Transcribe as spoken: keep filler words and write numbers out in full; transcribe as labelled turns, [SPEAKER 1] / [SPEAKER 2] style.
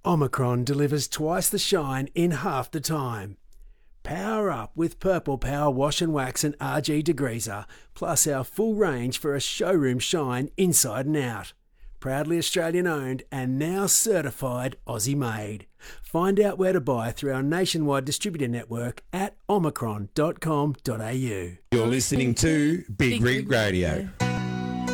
[SPEAKER 1] Omicron delivers twice the shine in half the time. Power up with Purple Power Wash and Wax and R G Degreaser, plus our full range for a showroom shine inside and out. Proudly Australian owned and now certified Aussie made. Find out where to buy through our nationwide distributor network at omicron dot com dot a u.
[SPEAKER 2] You're listening to Big, Big Rig Radio. Radio.